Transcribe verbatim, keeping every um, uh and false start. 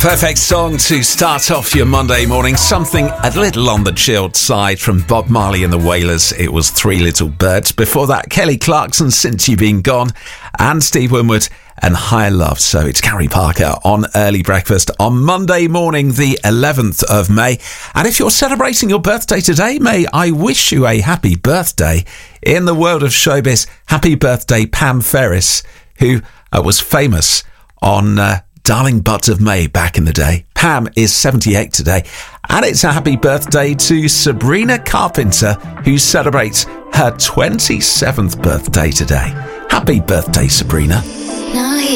Perfect song to start off your Monday morning. Something a little on the chilled side from Bob Marley and the Wailers. It was Three Little Birds. Before that, Kelly Clarkson, Since You've Been Gone, and Steve Winwood and Higher Love. So it's Gary Parker on Early Breakfast on Monday morning, the eleventh of May. And if you're celebrating your birthday today, may I wish you a happy birthday. In the world of showbiz, happy birthday Pam Ferris, who uh, was famous on uh, Darling Buds of May back in the day. Pam is seventy-eight today. And it's a happy birthday to Sabrina Carpenter, who celebrates her twenty-seventh birthday today. Happy birthday, Sabrina.